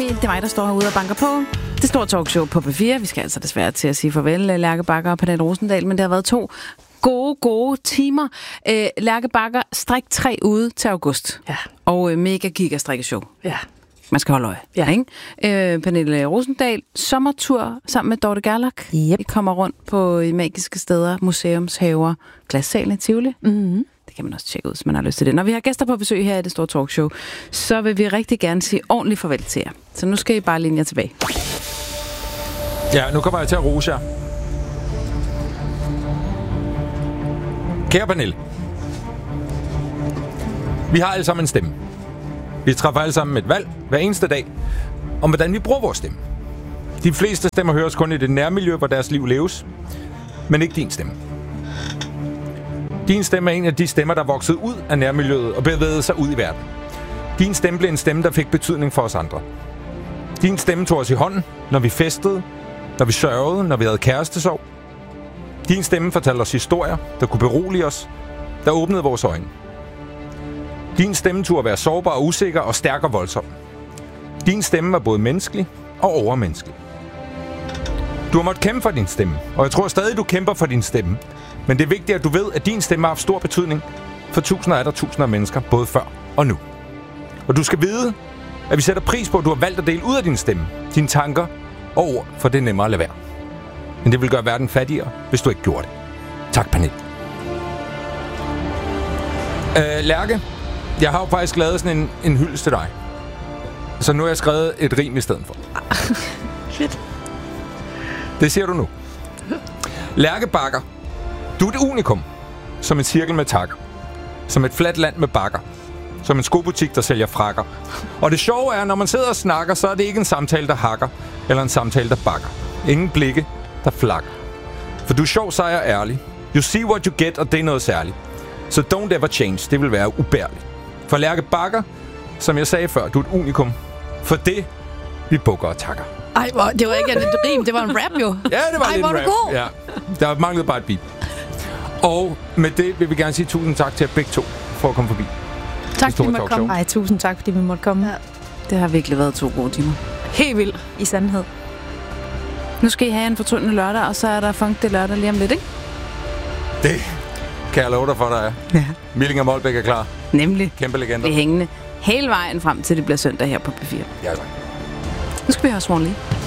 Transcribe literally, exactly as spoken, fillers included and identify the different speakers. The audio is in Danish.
Speaker 1: Det er mig, der står herude og banker på. Det store talkshow på P fire. Vi skal altså desværre til at sige farvel, Lærke Bagger og Pernille Rosendahl, men det har været to gode, gode timer. Øh, Lærke Bagger, strik tre ude til august.
Speaker 2: Ja.
Speaker 1: Og øh, mega giga strikkeshow.
Speaker 2: Ja.
Speaker 1: Man skal holde øje.
Speaker 2: Ja.
Speaker 1: Ikke? Øh, Pernille Rosendahl, sommertur sammen med Dorte Gerlach.
Speaker 2: Yep.
Speaker 1: Vi kommer rundt på i magiske steder, museumshaver, glassalen i Tivoli.
Speaker 2: Mm-hmm.
Speaker 1: Det kan man også tjekke ud, hvis man har lyst til det. Når vi har gæster på besøg her i det store talkshow, så vil vi rigtig gerne sige ordentligt farvel til jer. Så nu skal I bare linje tilbage.
Speaker 3: Ja, nu kommer jeg til at rose jer. Kære Pernille, vi har alle sammen en stemme. Vi træffer alle sammen et valg hver eneste dag om, hvordan vi bruger vores stemme. De fleste stemmer høres kun i det nærmiljø, hvor deres liv leves, men ikke din stemme. Din stemme er en af de stemmer, der voksede ud af nærmiljøet og bevægede sig ud i verden. Din stemme blev en stemme, der fik betydning for os andre. Din stemme tog os i hånden, når vi festede, når vi sørgede, når vi havde kærestesorg. Din stemme fortalte os historier, der kunne berolige os, der åbnede vores øjne. Din stemme turde være sårbar og usikker og stærk og voldsom. Din stemme var både menneskelig og overmenneskelig. Du har måttet kæmpe for din stemme, og jeg tror stadig, du kæmper for din stemme. Men det er vigtigt, at du ved, at din stemme har haft stor betydning for tusinder af der tusinder af mennesker, både før og nu. Og du skal vide, at vi sætter pris på, at du har valgt at dele ud af din stemme, dine tanker og ord, for det er nemmere at lade være. Men det vil gøre verden fattigere, hvis du ikke gjorde det. Tak, Pernille. Øh, Lærke, jeg har jo faktisk lavet sådan en, en hyldest til dig. Så nu har jeg skrevet et rim i stedet for.
Speaker 2: Fedt.
Speaker 3: Det siger du nu. Lærke Bagger, du er et unikum. Som en cirkel med takker. Som et fladt land med bakker. Som en skobutik, der sælger frakker. Og det sjove er, når man sidder og snakker, så er det ikke en samtale, der hakker. Eller en samtale, der bakker. Ingen blikke, der flakker. For du er sjov, sej og ærlig. You see what you get, og det er noget særligt. Så don't ever change. Det vil være ubærligt. For Lærke Bagger, som jeg sagde før, du er et unikum. For det, vi bukker og takker.
Speaker 2: Ej, hvor, det var ikke et rim, det var en rap jo.
Speaker 3: Ja, det var
Speaker 2: Ej,
Speaker 3: lidt en
Speaker 2: rap.
Speaker 3: God. Ja, der manglede bare et beat. Og med det vil vi gerne sige tusind tak til jer begge to for at komme forbi.
Speaker 2: Tak, fordi vi måtte komme. Ej, tusind tak, fordi vi måtte komme. Ja.
Speaker 1: Det har virkelig været to gode timer.
Speaker 2: Helt vildt, i sandhed.
Speaker 1: Nu skal I have en fortryndende lørdag, og så er der funk det lørdag lige om lidt, ikke?
Speaker 3: Det kan jeg love dig for, der er.
Speaker 1: Ja.
Speaker 3: Milling og Molbæk er klar.
Speaker 1: Nemlig.
Speaker 3: Kæmpe legender.
Speaker 1: Det er hængende hele vejen frem til det bliver søndag her på P fire.
Speaker 3: Ja, tak.
Speaker 1: Nu skal vi have Swan Lee.